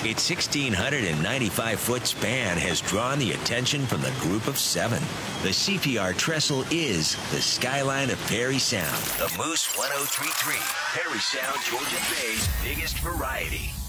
Its 1,695-foot span has drawn the attention from the Group of Seven. The CPR trestle is the skyline of Perry Sound. The Moose 1033, Perry Sound, Georgia Bay's biggest variety.